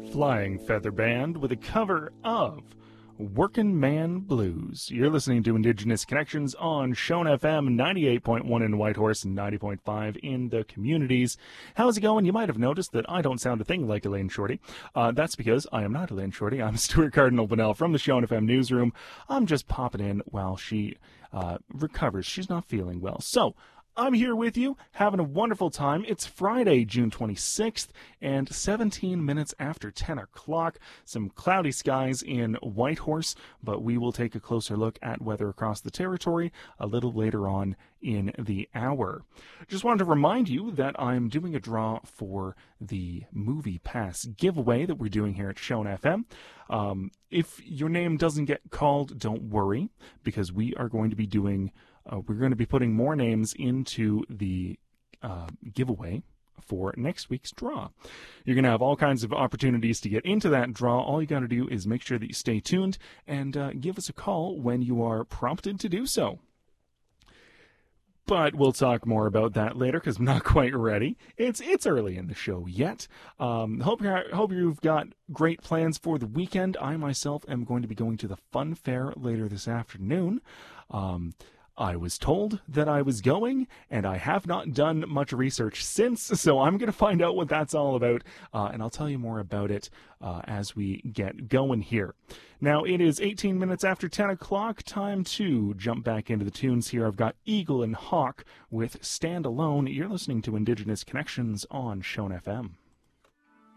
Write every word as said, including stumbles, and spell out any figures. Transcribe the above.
Flying Feather Band with a cover of Workin' Man Blues. You're listening to Indigenous Connections on Shone F M, ninety-eight point one in Whitehorse and ninety point five in the communities. How's it going? You might have noticed that I don't sound a thing like Elaine Shorty. Uh, that's because I am not Elaine Shorty. I'm Stuart Cardinal Bunnell from the Shone F M newsroom. I'm just popping in while she uh, recovers. She's not feeling well. So, I'm here with you, having a wonderful time. It's Friday, June twenty-sixth, and seventeen minutes after ten o'clock. Some cloudy skies in Whitehorse, but we will take a closer look at weather across the territory a little later on in the hour. Just wanted to remind you that I'm doing a draw for the Movie Pass giveaway that we're doing here at Shone F M. Um, if your name doesn't get called, don't worry, because we are going to be doing Uh, we're going to be putting more names into the uh, giveaway for next week's draw. You're going to have all kinds of opportunities to get into that draw. All you got to do is make sure that you stay tuned and uh, give us a call when you are prompted to do so. But we'll talk more about that later because I'm not quite ready. It's it's early in the show yet. Um, hope you hope you've got great plans for the weekend. I myself am going to be going to the Fun Fair later this afternoon. Um, I was told that I was going, and I have not done much research since, so I'm going to find out what that's all about, uh, and I'll tell you more about it uh, as we get going here. Now, it is eighteen minutes after ten o'clock, time to jump back into the tunes here. I've got Eagle and Hawk with Stand Alone. You're listening to Indigenous Connections on Shone F M.